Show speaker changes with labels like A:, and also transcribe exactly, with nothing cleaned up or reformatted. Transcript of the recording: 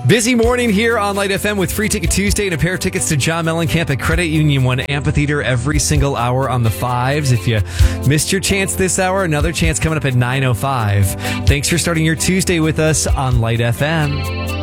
A: Busy morning here on Light F M with Free Ticket Tuesday and a pair of tickets to John Mellencamp at Credit Union One Amphitheater every single hour on the fives. If you missed your chance this hour, another chance coming up at nine oh five. Thanks for starting your Tuesday with us on Light F M.